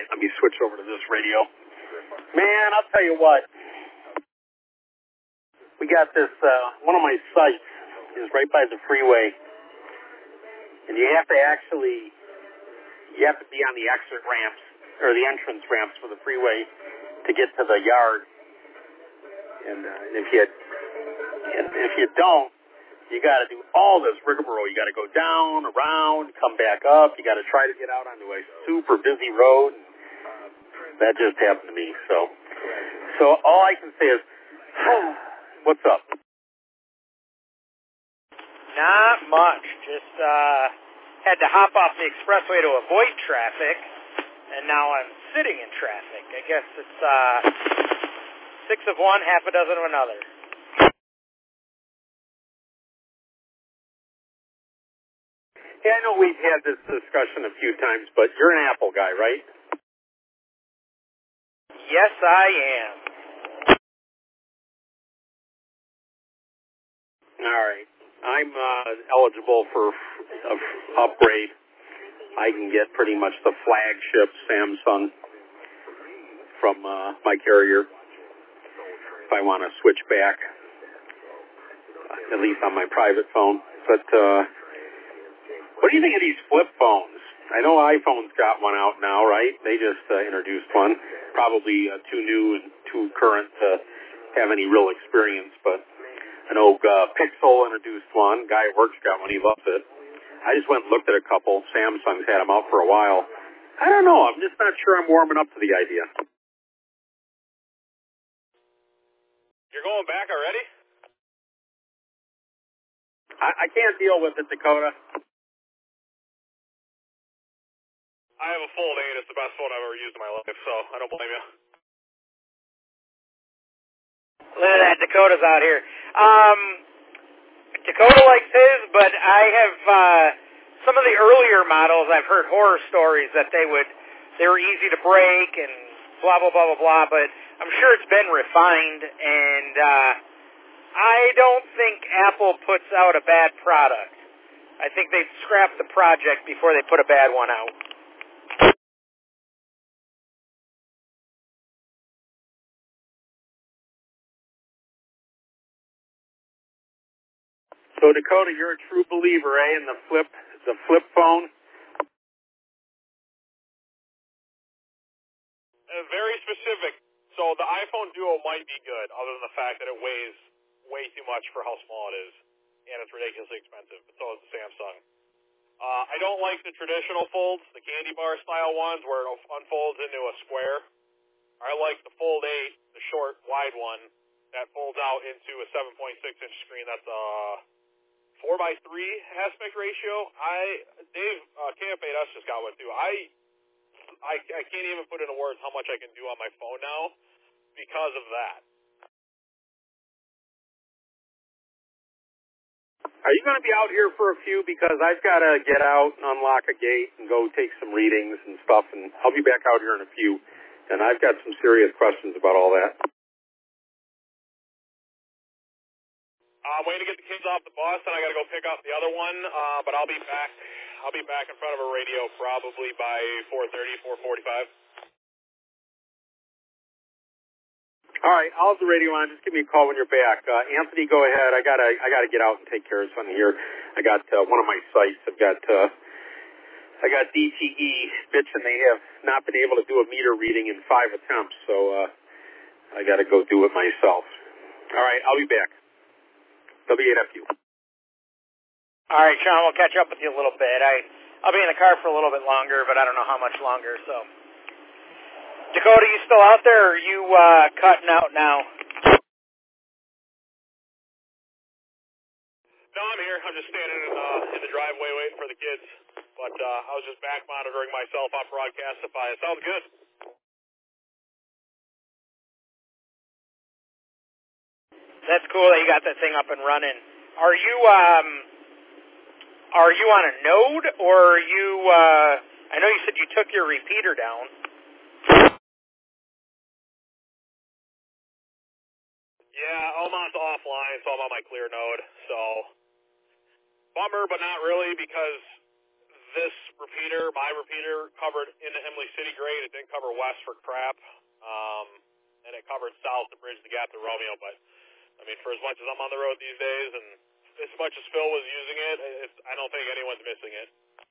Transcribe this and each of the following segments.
let me switch over to this radio. Man, I'll tell you what. We got this, one of my sites is right by the freeway. And you have to be on the exit ramps, or the entrance ramps for the freeway to get to the yard. And if you don't, you got to do all this rigmarole. You got to go down, around, come back up. You got to try to get out onto a super busy road. That just happened to me. So all I can say is, what's up? Not much. Just had to hop off the expressway to avoid traffic, and now I'm sitting in traffic. I guess it's 6 of one, half a dozen of another. Yeah, I know we've had this discussion a few times, but you're an Apple guy, right? Yes, I am. All right. I'm eligible for an upgrade. I can get pretty much the flagship Samsung from my carrier if I want to switch back, at least on my private phone. But what do you think of these flip phones? I know iPhone's got one out now, right? They just introduced one. Probably too new and too current to have any real experience, but I know Pixel introduced one. Guy at work's got one. He loves it. I just went and looked at a couple. Samsung's had them out for a while. I don't know. I'm just not sure I'm warming up to the idea. You're going back already? I can't deal with it, Dakota. I have a Fold 8. It's the best phone I've ever used in my life, so I don't blame you. Look at that, Dakota's out here. Dakota likes his, but I have some of the earlier models. I've heard horror stories that they were easy to break and blah blah blah blah blah. But I'm sure it's been refined, and I don't think Apple puts out a bad product. I think they'd scrap the project before they put a bad one out. So Dakota, you're a true believer, in the flip phone? Very specific. So the iPhone Duo might be good, other than the fact that it weighs way too much for how small it is, and it's ridiculously expensive. But so is the Samsung. I don't like the traditional folds, the candy bar style ones where it unfolds into a square. I like the Fold 8, the short, wide one that folds out into a 7.6-inch screen. That's a 4:3 aspect ratio. Dave KF8S just got one too. I can't even put into words how much I can do on my phone now because of that. Are you going to be out here for a few? Because I've got to get out and unlock a gate and go take some readings and stuff, and I'll be back out here in a few. And I've got some serious questions about all that. I'm waiting to get the kids off the bus, and I got to go pick up the other one. But I'll be back. I'll be back in front of a radio probably by 4:30, 4:45. All right, I'll have the radio on. Just give me a call when you're back. Anthony, go ahead. I gotta get out and take care of something here. I got one of my sites. I got DTE bitching they have not been able to do a meter reading in 5 attempts, so I got to go do it myself. All right, I'll be back. W8FU. All right, Sean, we'll catch up with you a little bit. I'll be in the car for a little bit longer, but I don't know how much longer. So, Dakota, you still out there, or are you cutting out now? No, I'm here. I'm just standing in the driveway waiting for the kids. But I was just back monitoring myself on Broadcastify. It sounds good. That's cool that you got that thing up and running. Are you on a node, or are you? I know you said you took your repeater down. Yeah, Almont's offline, so I'm on my clear node. So, bummer, but not really, because this repeater, my repeater, covered into Imlay City grade. It didn't cover west for crap, and it covered south to bridge the gap to Romeo. But I mean, for as much as I'm on the road these days, and as much as Phil was using it, I don't think anyone's missing it.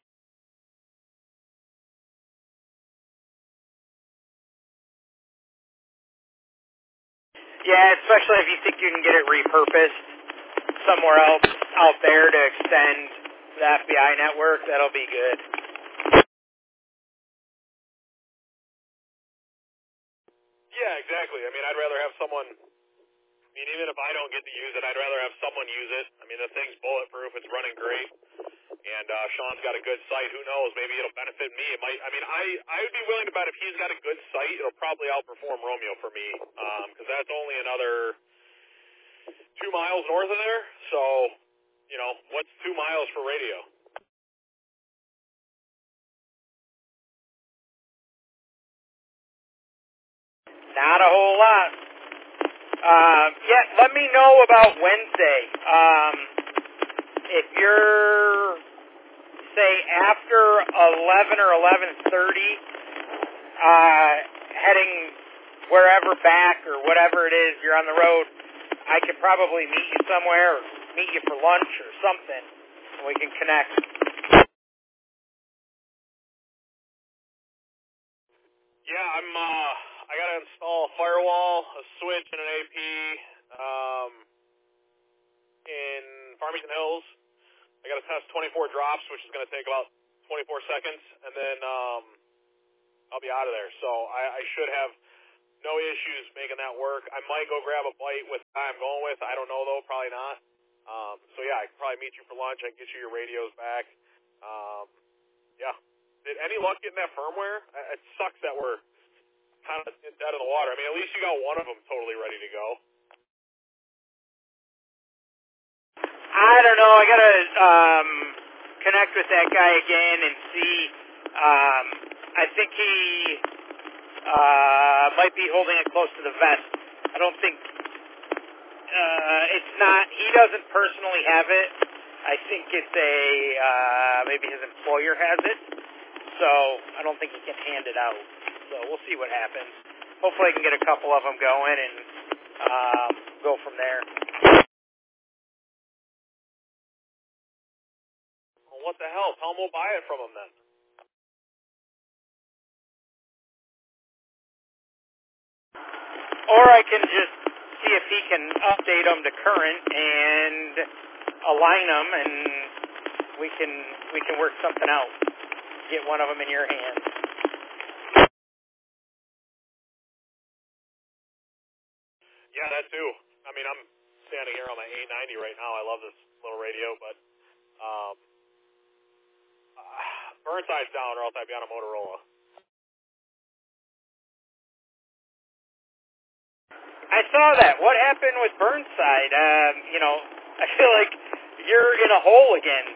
Yeah, especially if you think you can get it repurposed somewhere else out there to extend the FBI network, that'll be good. Yeah, exactly. I mean, I'd rather have someone, even if I don't get to use it, I'd rather have someone use it. I mean, the thing's bulletproof. It's running great. And Sean's got a good site. Who knows? Maybe it'll benefit me. It might. I mean, I would be willing to bet if he's got a good site, it'll probably outperform Romeo for me, because that's only another 2 miles north of there. So, what's 2 miles for radio? Not a whole lot. Yeah, let me know about Wednesday. If you're, say, after 11 or 11:30, heading wherever back or whatever it is, you're on the road, I could probably meet you somewhere or meet you for lunch or something, and we can connect. Yeah, I got to install a firewall, a switch, and an AP in Farmington Hills. I got to test 24 drops, which is going to take about 24 seconds, and then I'll be out of there. So I should have no issues making that work. I might go grab a bite with the guy I'm going with. I don't know, though. Probably not. So, yeah, I can probably meet you for lunch. I can get you your radios back. Yeah. Did any luck getting that firmware? It sucks that we're kind of dead in the water. I mean, at least you got one of them totally ready to go. I don't know. I got to connect with that guy again and see. I think he might be holding it close to the vest. I don't think it's not. He doesn't personally have it. I think it's maybe his employer has it. So I don't think he can hand it out. So we'll see what happens. Hopefully I can get a couple of them going and go from there. Well, what the hell? Tell him we'll buy it from him then. Or I can just see if he can update them to current and align them, and we can work something out. Get one of them in your hands. Yeah, that too. I mean, I'm standing here on my 890 right now. I love this little radio, but Burnside's down, or else I'd be on a Motorola. I saw that. What happened with Burnside? I feel like you're in a hole again.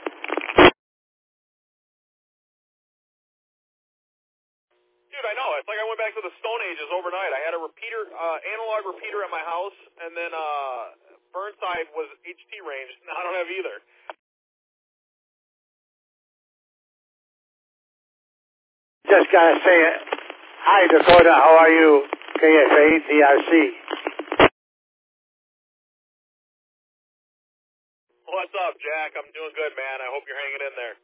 Dude, I know. It's like I went back to the Stone Ages overnight. I had a repeater, analog repeater at my house, and then Burnside was HT range. Now I don't have either. Just gotta say, hi Dakota, how are you? KFA, DRC. What's up, Jack? I'm doing good, man. I hope you're hanging in there.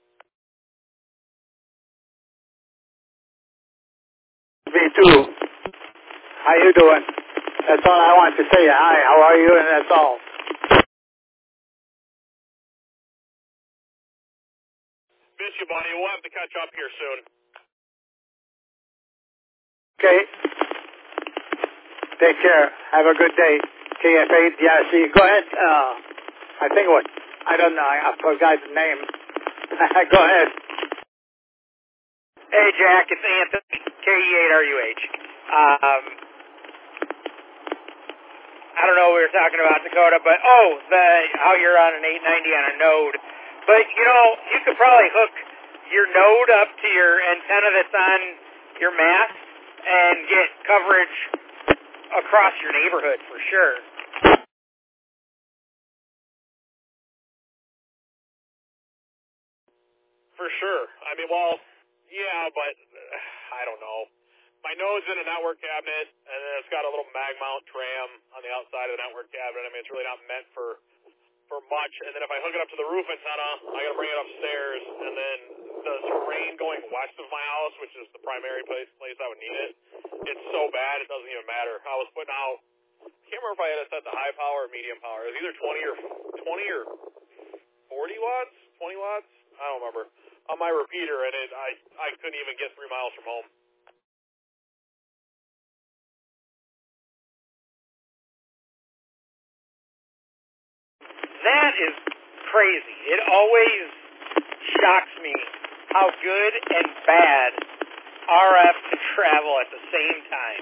Me too. How you doing? That's all I want to say. Hi, how are you? And that's all. Miss you, buddy. We'll have to catch up here soon. Okay. Take care. Have a good day. KFA, DRC. Go ahead. I think what? I don't know. I forgot the name. Go ahead. Hey, Jack. It's Anthony. KE8RUH. I don't know what we were talking about, Dakota, but how you're on an 890 on a node. But, you could probably hook your node up to your antenna that's on your mast and get coverage across your neighborhood for sure. For sure. I mean, well, yeah, but I don't know. My nose in a network cabinet, and then it's got a little mag mount tram on the outside of the network cabinet. I mean, it's really not meant for much. And then if I hook it up to the roof antenna, I got to bring it upstairs. And then the terrain going west of my house, which is the primary place I would need it, it's so bad it doesn't even matter. I was putting out, I can't remember if I had it set to high power or medium power. It was either 20 or 40 watts, 20 watts. I don't remember. On my repeater, and I couldn't even get 3 miles from home. That is crazy. It always shocks me how good and bad RF can travel at the same time.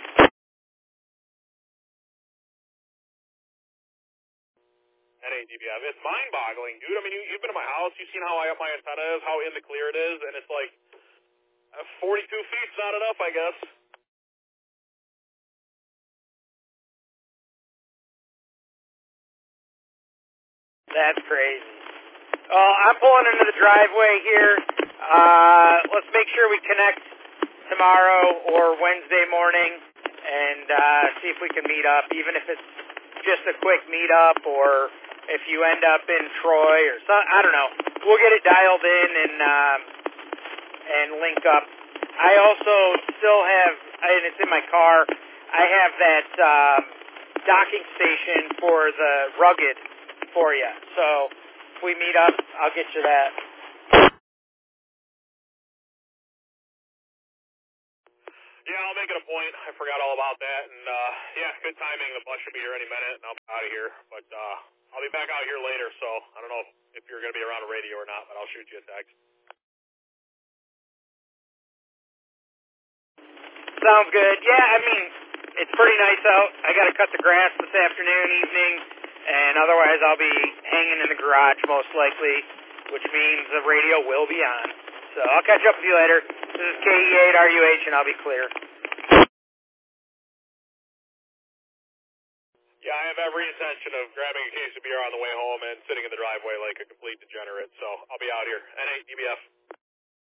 That ain't DBF. It's mind-boggling, dude. I mean, you've been to my house. You've seen how high up my antenna is, how in the clear it is, and it's like 42 feet's not enough, I guess. That's crazy. I'm pulling into the driveway here. Let's make sure we connect tomorrow or Wednesday morning and see if we can meet up, even if it's just a quick meet-up or if you end up in Troy or something. I don't know. We'll get it dialed in and link up. I also still have, and it's in my car, I have that docking station for the Rugged for you. So if we meet up, I'll get you that. Yeah, I'll make it a point. I forgot all about that. And, yeah, good timing. The bus should be here any minute, and I'll be out of here. But I'll be back out here later, so I don't know if you're going to be around a radio or not, but I'll shoot you a text. Sounds good. Yeah, I mean, it's pretty nice out. I got to cut the grass this afternoon, evening, and otherwise I'll be hanging in the garage most likely, which means the radio will be on. So I'll catch up with you later. This is KE8RUH, and I'll be clear. Yeah, I have every intention of grabbing a case of beer on the way home and sitting in the driveway like a complete degenerate, so I'll be out here. N8 DBF.